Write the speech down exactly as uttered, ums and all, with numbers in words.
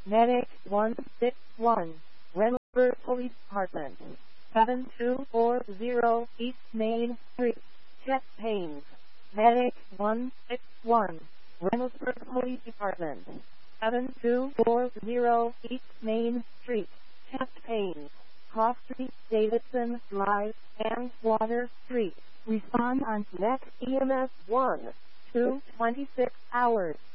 Medic one six one, Reynoldsburg Police Department. seven two four zero East Main Street, chest pains. Medic one six one, Reynoldsburg Police Department. seven two four zero East Main Street, chest pains. Cross Street, Davidson Drive, and Water Street. Respond on next E M S one, two twenty-six hours.